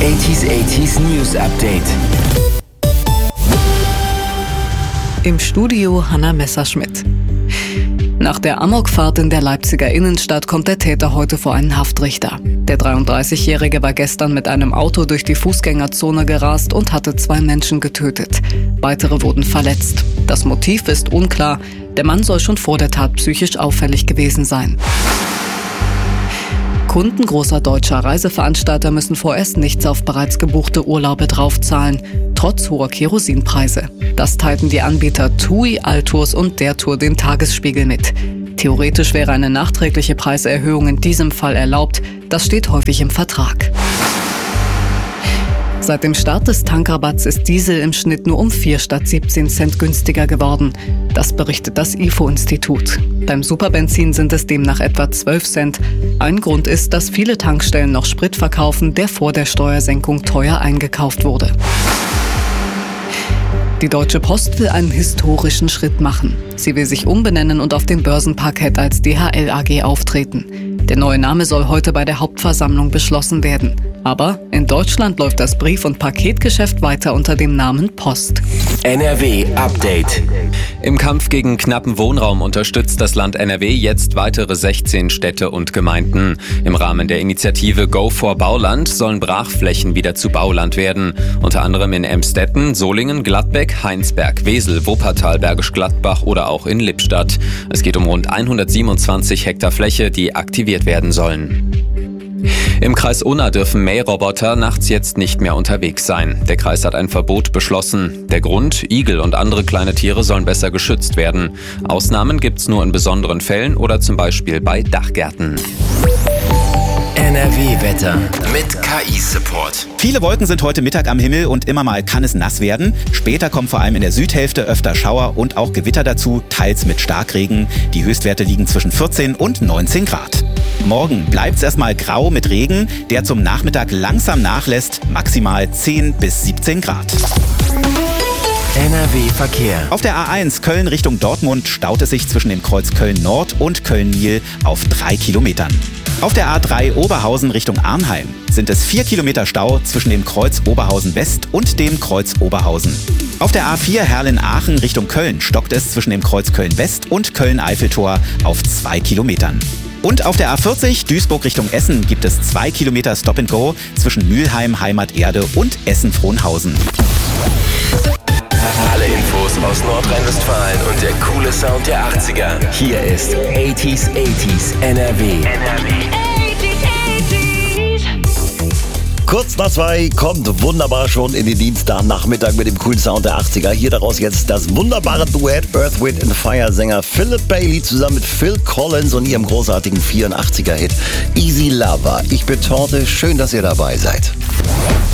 80s News Update. Im Studio Hanna Messerschmidt. Nach der Amokfahrt in der Leipziger Innenstadt kommt der Täter heute vor einen Haftrichter. Der 33-Jährige war gestern mit einem Auto durch die Fußgängerzone gerast und hatte 2 Menschen getötet. Weitere wurden verletzt. Das Motiv ist unklar. Der Mann soll schon vor der Tat psychisch auffällig gewesen sein. Kunden großer deutscher Reiseveranstalter müssen vorerst nichts auf bereits gebuchte Urlaube draufzahlen, trotz hoher Kerosinpreise. Das teilten die Anbieter TUI, Altours und der Tour dem Tagesspiegel mit. Theoretisch wäre eine nachträgliche Preiserhöhung in diesem Fall erlaubt. Das steht häufig im Vertrag. Seit dem Start des Tankrabatts ist Diesel im Schnitt nur um 4 statt 17 Cent günstiger geworden. Das berichtet das IFO-Institut. Beim Superbenzin sind es demnach etwa 12 Cent. Ein Grund ist, dass viele Tankstellen noch Sprit verkaufen, der vor der Steuersenkung teuer eingekauft wurde. Die Deutsche Post will einen historischen Schritt machen. Sie will sich umbenennen und auf dem Börsenparkett als DHL AG auftreten. Der neue Name soll heute bei der Hauptversammlung beschlossen werden. Aber in Deutschland läuft das Brief- und Paketgeschäft weiter unter dem Namen Post. NRW Update. Im Kampf gegen knappen Wohnraum unterstützt das Land NRW jetzt weitere 16 Städte und Gemeinden. Im Rahmen der Initiative Go for Bauland sollen Brachflächen wieder zu Bauland werden. Unter anderem in Emstetten, Solingen, Gladbeck, Heinsberg, Wesel, Wuppertal, Bergisch Gladbach oder auch in Lippstadt. Es geht um rund 127 Hektar Fläche, die aktiviert werden sollen. Im Kreis Unna dürfen Mähroboter nachts jetzt nicht mehr unterwegs sein. Der Kreis hat ein Verbot beschlossen. Der Grund: Igel und andere kleine Tiere sollen besser geschützt werden. Ausnahmen gibt's nur in besonderen Fällen oder zum Beispiel bei Dachgärten. NRW-Wetter mit KI-Support. Viele Wolken sind heute Mittag am Himmel und immer mal kann es nass werden. Später kommen vor allem in der Südhälfte öfter Schauer und auch Gewitter dazu, teils mit Starkregen. Die Höchstwerte liegen zwischen 14 und 19 Grad. Morgen bleibt es erstmal grau mit Regen, der zum Nachmittag langsam nachlässt, maximal 10 bis 17 Grad. NRW-Verkehr. Auf der A1 Köln Richtung Dortmund staut es sich zwischen dem Kreuz Köln-Nord und Köln-Nil auf 3 Kilometern. Auf der A3 Oberhausen Richtung Arnheim sind es 4 Kilometer Stau zwischen dem Kreuz Oberhausen-West und dem Kreuz Oberhausen. Auf der A4 Herrlen-Aachen Richtung Köln stockt es zwischen dem Kreuz Köln-West und Köln-Eiffeltor auf 2 Kilometern. Und auf der A40 Duisburg Richtung Essen gibt es 2 Kilometer Stop-and-Go zwischen Mülheim, Heimaterde und Essen-Frohnhausen. Alle Infos aus Nordrhein-Westfalen und der coole Sound der 80er. Hier ist 80s NRW. Kurz nach 2 kommt wunderbar schon in den Dienstagnachmittag mit dem coolen Sound der 80er. Hier daraus jetzt das wunderbare Duett Earth, Wind & Fire Sänger Philip Bailey zusammen mit Phil Collins und ihrem großartigen 84er-Hit Easy Lover. Ich bin Torte, schön, dass ihr dabei seid.